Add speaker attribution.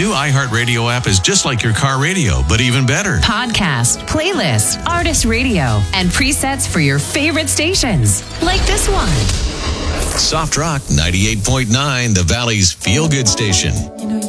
Speaker 1: new iHeartRadio app is just like your car radio, but even better.
Speaker 2: Podcast, playlist, artist radio, and presets for your favorite stations. Like this one.
Speaker 1: Soft Rock 98.9, the Valley's feel-good station.